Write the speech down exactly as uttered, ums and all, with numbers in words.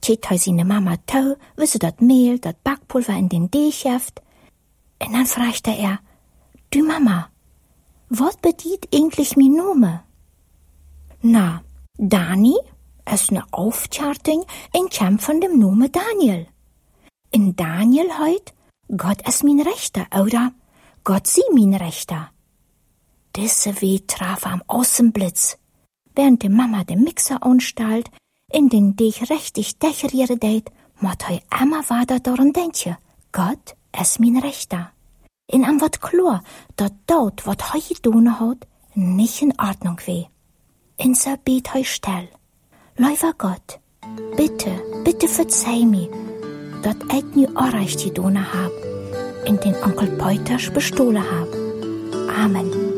tät hei seine Mama tau, wie sie dat Mehl, dat Backpulver in den Deeg jeft. Und dann fragte er, du Mama, was bedient eigentlich mi Nome? Na, Dani ist ne Aufcharting in Kämp von dem Nome Daniel. In Daniel heut, Gott ist min Rechter, oder Gott sie min Rechter. Diese Weh traf am Außenblitz, während die Mama den Mixer anstalt, in den Deeg richtig decheriere deit, mot hei immer weiter daran denke, Gott ist min Rechter. In am wat klar, dat dort, wat hei gedone hat, nicht in Ordnung weh. In so bet hei still. Lieber Gott, bitte, bitte verzeih mi, dat ich nie Unrecht gedone hab, in den Onkel Peuters bestohlen hab. Amen.